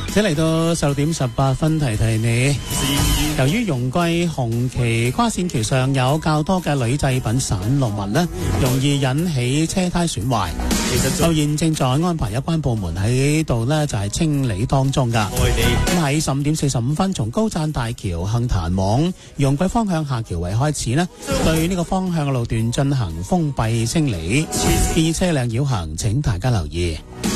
即嚟到16:18，提提你。由於容桂紅旗跨線橋上有較多嘅鋁製品散落物呢，容易引起車胎損壞。就現正在安排有關部門喺度呢，就係清理當中㗎。咁喺15:45，從高贊大橋杏壇往容桂方向下橋圍開始呢，對呢個方向嘅路段進行封閉清理，建議車輛繞行，請大家留意。